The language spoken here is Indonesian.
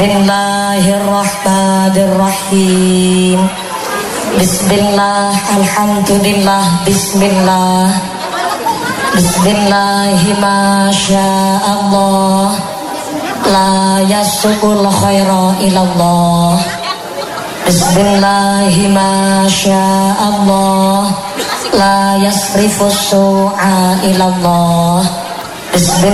Bismillahirrahmanirrahim. Bismillah, alhamdulillah, bismillah. Bismillahi masyaallah. La yasuqul khaira ilallah. Bismillahi masyaallah. La yasrifus su'a ilallah. Bismillah.